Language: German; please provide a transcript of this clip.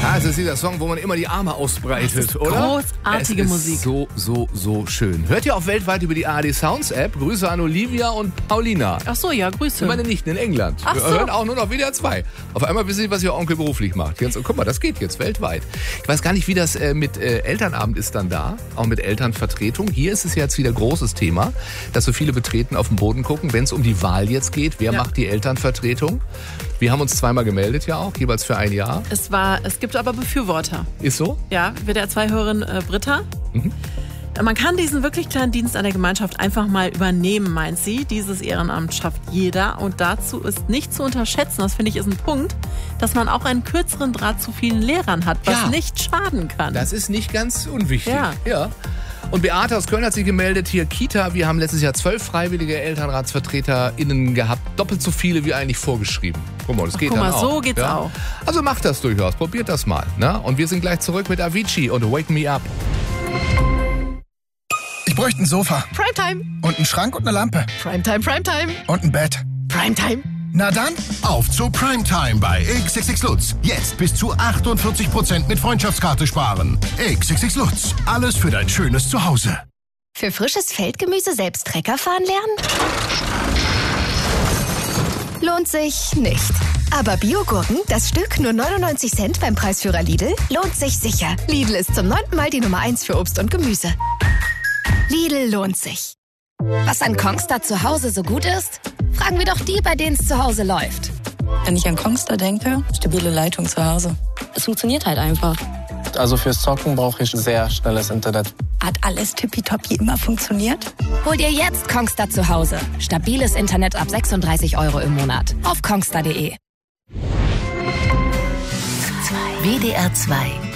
Ja, es ist dieser Song, wo man immer die Arme ausbreitet, oder? Großartige Musik. So schön. Hört ihr auch weltweit über die ARD Sounds App? Grüße an Olivia und Paulina. Ach so, ja, Grüße. Meine Nichten in England. Ach Wir so. hören auch nur noch WDR 2. Auf einmal wissen Sie, was Ihr Onkel beruflich macht. Jetzt, guck mal, das geht jetzt weltweit. Ich weiß gar nicht, wie das mit Elternabend ist dann da. Auch mit Elternvertretung. Hier ist es jetzt wieder großes Thema, dass so viele betreten auf den Boden gucken, wenn es um die Wahl jetzt geht. Wer macht die Elternvertretung? Wir haben uns zweimal gemeldet, ja auch, jeweils für ein Jahr. Es gibt aber Befürworter. Ist so? Ja, WDR 2-Hörerin Britta. Man kann diesen wirklich kleinen Dienst an der Gemeinschaft einfach mal übernehmen, meint sie. Dieses Ehrenamt schafft jeder und dazu ist nicht zu unterschätzen, das finde ich ist ein Punkt, dass man auch einen kürzeren Draht zu vielen Lehrern hat, was nicht schaden kann. Das ist nicht ganz unwichtig. Ja. Und Beate aus Köln hat sich gemeldet, hier Kita, wir haben letztes Jahr 12 freiwillige ElternratsvertreterInnen gehabt, doppelt so viele wie eigentlich vorgeschrieben. Guck mal, das geht dann auch. So geht's auch. Also macht das durchaus, probiert das mal. Ne? Und wir sind gleich zurück mit Avicii und Wake Me Up. Ich bräuchte ein Sofa. Primetime. Und einen Schrank und eine Lampe. Primetime. Und ein Bett. Primetime. Na dann, Auf zu Primetime bei XXX Lutz. Jetzt bis zu 48% mit Freundschaftskarte sparen. XXX Lutz. Alles für dein schönes Zuhause. Für frisches Feldgemüse selbst Trecker fahren lernen? Lohnt sich nicht. Aber Biogurken, das Stück nur 99 Cent beim Preisführer Lidl, lohnt sich sicher. Lidl ist zum 9. Mal die Nummer 1 für Obst und Gemüse. Lidl lohnt sich. Was an Kongstar zu Hause so gut ist? Fragen wir doch die, bei denen es zu Hause läuft. Wenn ich an Kongstar denke, stabile Leitung zu Hause. Es funktioniert halt einfach. Also fürs Zocken brauche ich sehr schnelles Internet. Hat alles tippitoppi immer funktioniert? Hol dir jetzt Kongstar zu Hause. Stabiles Internet ab 36 € im Monat. Auf kongstar.de. WDR 2